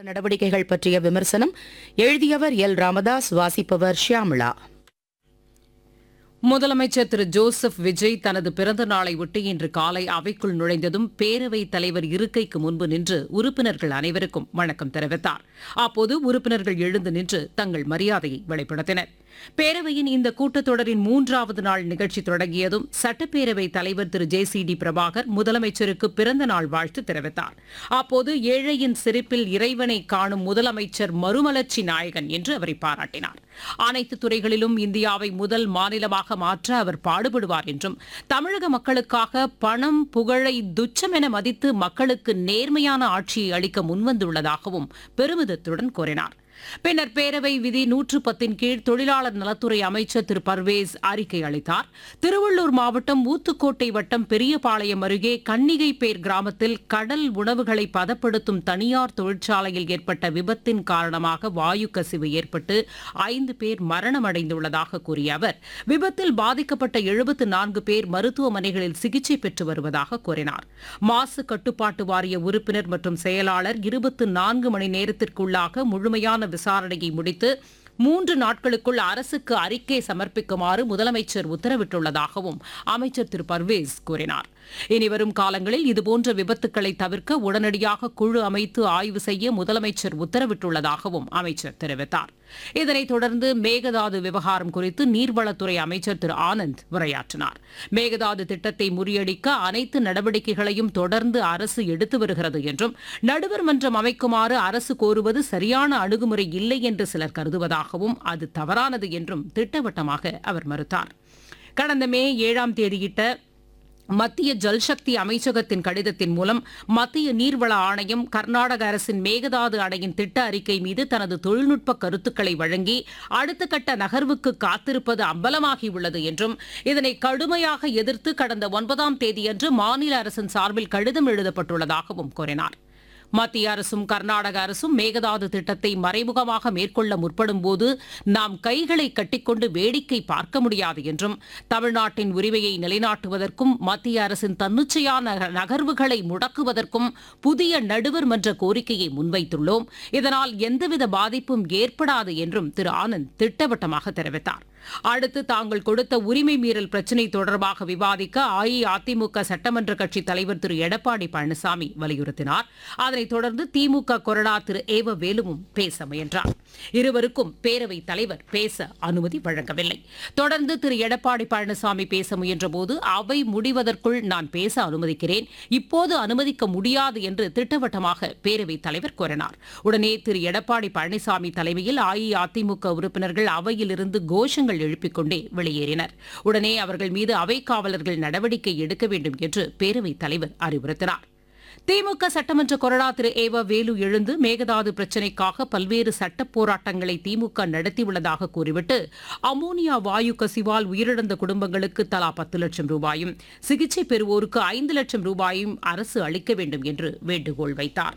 நடவடிக்கைகள் பற்றிய விமர்சனம். எழுதியவர் எல். ராமதாஸ். வாசிப்பவர் ஷியாமளா. முதலமைச்சர் திரு ஜோசப் விஜய் தனது பிறந்த நாளை ஒட்டி இன்று காலை அவைக்குள் நுழைந்ததும் பேரவைத் தலைவர் இருக்கைக்கு முன்பு நின்று உறுப்பினர்கள் அனைவருக்கும் வணக்கம் தெரிவித்தார். அப்போது உறுப்பினர்கள் எழுந்து நின்று தங்கள் மரியாதையை வெளிப்படுத்தினர். பேரவையின் இந்த கூட்டத்தொடரின் 3வது நாள் நிகழ்ச்சி தொடங்கியதும் சட்டப்பேரவைத் தலைவர் திரு ஜே.சி.டி. பிரபாகர் முதலமைச்சருக்கு பிறந்த நாள் வாழ்த்து தெரிவித்தார். அப்போது ஏழையின் சிரிப்பில் இறைவனை காணும் முதலமைச்சர் மறுமலர்ச்சி நாயகன் என்று அவரை பாராட்டினார். அனைத்து துறைகளிலும் இந்தியாவை முதல் மாநிலமாக மாற்ற அவர் பாடுபடுவார் என்றும், தமிழக மக்களுக்காக பணம் புகழை துச்சம் என மதித்து மக்களுக்கு நேர்மையான ஆட்சியை அளிக்க முன்வந்துள்ளதாகவும் பெருமிதத்துடன் கூறினார். பின்னர் பேரவை விதி 110 கீழ் தொழிலாளர் நலத்துறை அமைச்சர் திரு பர்வேஸ் அறிக்கை அளித்தார். திருவள்ளூர் மாவட்டம் ஊத்துக்கோட்டை வட்டம் பெரியபாளையம் அருகே கன்னிகைப்பேர் கிராமத்தில் கடல் உணவுகளை பதப்படுத்தும் தனியார் தொழிற்சாலையில் ஏற்பட்ட விபத்தின் காரணமாக வாயு கசிவு ஏற்பட்டு 5 பேர் மரணமடைந்துள்ளதாக கூறிய அவர், விபத்தில் பாதிக்கப்பட்ட 74 பேர் மருத்துவமனைகளில் சிகிச்சை பெற்று வருவதாக கூறினார். மாசு கட்டுப்பாட்டு வாரிய உறுப்பினர் மற்றும் செயலாளர் 24 மணி நேரத்திற்குள்ளாக முழுமையான விசாரணையை முடித்து 3 நாட்களுக்குள் அரசுக்கு அறிக்கை சமர்ப்பிக்குமாறு முதலமைச்சர் உத்தரவிட்டுள்ளதாகவும் அமைச்சர் திரு பர்வேஸ் கூறினார். இனிவரும் காலங்களில் இதுபோன்ற விபத்துக்களை தவிர்க்க உடனடியாக குழு அமைத்து ஆய்வு செய்ய முதலமைச்சர் உத்தரவிட்டுள்ளதாகவும் அமைச்சர் தெரிவித்தார். இதனைத் தொடர்ந்து மேகதாது விவகாரம் குறித்து நீர்வளத்துறை அமைச்சர் திரு ஆனந்த் உரையாற்றினார். மேகதாது திட்டத்தை முறியடிக்க அனைத்து நடவடிக்கைகளையும் தொடர்ந்து அரசு எடுத்து வருகிறது என்றும், நடுவர் மன்றம் அமைக்குமாறு அரசு கோருவது சரியான அணுகுமுறை இல்லை என்று சிலர் கருதுவதாகவும், அது தவறானது என்றும் திட்டவட்டமாக அவர் மறுத்தார். கடந்த மே 7ஆம் தேதியிட்ட மத்திய ஜல்சக்தி அமைச்சகத்தின் கடிதத்தின் மூலம் மத்திய நீர்வள ஆணையம் கர்நாடக அரசின் மேகதாது அணையின் திட்ட அறிக்கை மீது தனது தொழில்நுட்ப கருத்துக்களை வழங்கி அடுத்த கட்ட நகர்வுக்கு காத்திருப்பது அம்பலமாகியுள்ளது என்றும், இதனை கடுமையாக எதிர்த்து கடந்த 9ஆம் தேதியன்று மாநில அரசின் சார்பில் கடிதம் எழுதப்பட்டுள்ளதாகவும் கூறினார். மத்திய அரசும் கர்நாடக அரசும் மேகதாது திட்டத்தை மறைமுகமாக மேற்கொள்ள முற்படும் போது நாம் கைகளை கட்டிக்கொண்டு வேடிக்கை பார்க்க முடியாது என்றும், தமிழ்நாட்டின் உரிமையை நிலைநாட்டுவதற்கும் மத்திய அரசின் தன்னிச்சையான நகர்வுகளை முடக்குவதற்கும் புதிய நடுவர் மன்ற கோரிக்கையை முன்வைத்துள்ளோம். இதனால் எந்தவித பாதிப்பும் ஏற்படாது என்றும் திரு ஆனந்த் திட்டவட்டமாக தெரிவித்தார். அடுத்து தாங்கள் கொடுத்த உரிமை மீறல் பிரச்சினை தொடர்பாக விவாதிக்க அஇஅதிமுக சட்டமன்ற கட்சித் தலைவர் திரு எடப்பாடி பழனிசாமி வலியுறுத்தினார். அதனைத் தொடர்ந்து திமுக கொறடா திரு ஏவ வேலுவும் பேச முயன்றார். இருவருக்கும் பேரவைத் தலைவர் பேச அனுமதி வழங்கவில்லை. தொடர்ந்து திரு எடப்பாடி பழனிசாமி பேச முயன்றபோது, அவை முடிவதற்குள் நான் பேச அனுமதிக்கிறேன், இப்போது அனுமதிக்க முடியாது என்று திட்டவட்டமாக பேரவைத் தலைவர் கூறினார். உடனே திரு எடப்பாடி பழனிசாமி தலைமையில் அஇஅதிமுக உறுப்பினர்கள் அவையிலிருந்து கோஷங்கள் எழுப்பிக் கொண்டே வெளியேறினர். உடனே அவர்கள் மீது அவைக் காவலர்கள் நடவடிக்கை எடுக்க வேண்டும் என்று பேரவைத் தலைவர் அறிவுறுத்தினார். திமுக சட்டமன்ற கொறடா திரு ஏவ வேலு எழுந்து மேகதாது பிரச்சினைக்காக பல்வேறு சட்டப் போராட்டங்களை திமுக நடத்தியுள்ளதாக கூறிவிட்டு, அமோனியா வாயு கசிவால் உயிரிழந்த குடும்பங்களுக்கு தலா 10 லட்சம் ரூபாயும், சிகிச்சை பெறுவோருக்கு 5 லட்சம் ரூபாயும் அரசு அளிக்க வேண்டும் என்று வேண்டுகோள் வைத்தார்.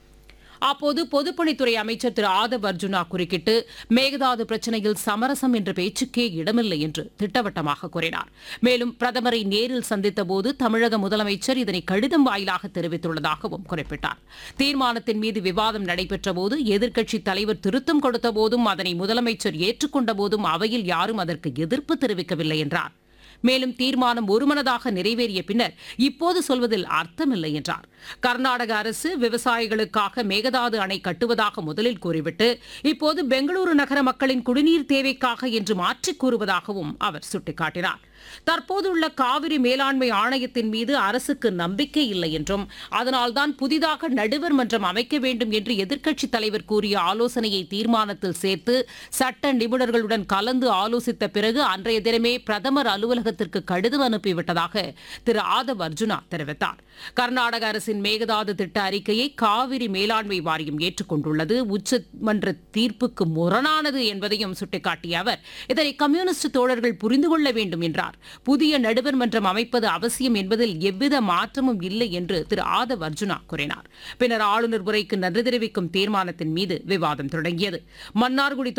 அப்போது பொதுப்பணித்துறை அமைச்சர் திரு ஆதவ் அர்ஜுனா குறுக்கிட்டு, மேகதாது பிரச்சினையில் சமரசம் என்ற பேச்சுக்கே இடமில்லை என்று திட்டவட்டமாக கூறினார். மேலும் பிரதமரை நேரில் சந்தித்தபோது தமிழக முதலமைச்சர் இதனை கடிதம் வாயிலாக தெரிவித்துள்ளதாகவும் குறிப்பிட்டார். தீர்மானத்தின் மீது விவாதம் நடைபெற்றபோது எதிர்க்கட்சித் தலைவர் திருத்தம் கொடுத்த போதும் அதனை முதலமைச்சர் ஏற்றுக்கொண்ட போதும் அவையில் யாரும் அதற்கு எதிர்ப்பு தெரிவிக்கவில்லை என்றார். மேலும் தீர்மானம் ஒருமனதாக நிறைவேறிய பின்னர் இப்போது சொல்வதில் அர்த்தமில்லை என்றார். கர்நாடக அரசு விவசாயிகளுக்காக மேகதாது அணை கட்டுவதாக முதலில் கூறிவிட்டு இப்போது பெங்களூரு நகர மக்களின் குடிநீர் தேவைக்காக என்று மாற்றிக் கூறுவதாகவும் அவர் சுட்டிக்காட்டினார். தற்போதுள்ள காவிரி மேலாண்மை ஆணையத்தின் மீது அரசுக்கு நம்பிக்கை இல்லை என்றும், அதனால்தான் புதிதாக நடுவர் மன்றம் அமைக்க வேண்டும் என்று எதிர்க்கட்சித் தலைவர் கூறிய ஆலோசனையை தீர்மானத்தில் சேர்த்து சட்ட நிபுணர்களுடன் கலந்து ஆலோசித்த பிறகு அன்றைய தினமே பிரதமர் அலுவலகத்திற்கு கடிதம் அனுப்பிவிட்டதாக திரு ஆதவ் அர்ஜுனா தெரிவித்தார். கர்நாடக அரசின் மேகதாது திட்ட அறிக்கையை காவிரி மேலாண்மை வாரியம் ஏற்றுக்கொண்டுள்ளது உச்சமன்ற தீர்ப்புக்கு முரணானது என்பதையும் சுட்டிக்காட்டிய அவர், இதனை கம்யூனிஸ்ட் தோழர்கள் புரிந்து கொள்ள வேண்டும் என்றார். புதிய நடுவர் மன்றம் அமைப்பது அவசியம் என்பதில் எவ்வித மாற்றமும் இல்லை என்று திரு ஆதவ் அர்ஜுனா கூறினார். பின்னர் ஆளுநர் உரைக்கு நன்றி தெரிவிக்கும் தீர்மானத்தின் மீது விவாதம் தொடங்கியது. மன்னார்குடி